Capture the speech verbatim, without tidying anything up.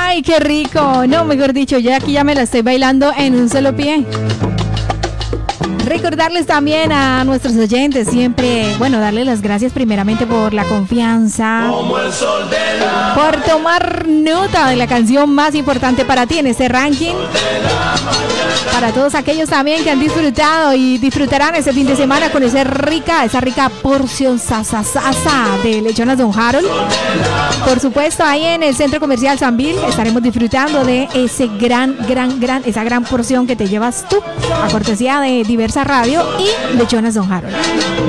Ay, qué rico. No, mejor dicho, ya aquí ya me la estoy bailando en un solo pie. Recordarles también a nuestros oyentes siempre, bueno, darles las gracias primeramente por la confianza, por tomar nota de la canción más importante para ti en este ranking. Para todos aquellos también que han disfrutado y disfrutarán ese fin de semana con esa rica, esa rica porción sasasasa de lechonas Don Harold. Por supuesto, ahí en el Centro Comercial Sambil estaremos disfrutando de ese gran, gran, gran, esa gran porción que te llevas tú, a cortesía de Diversa Radio y Lechonas Don Harold.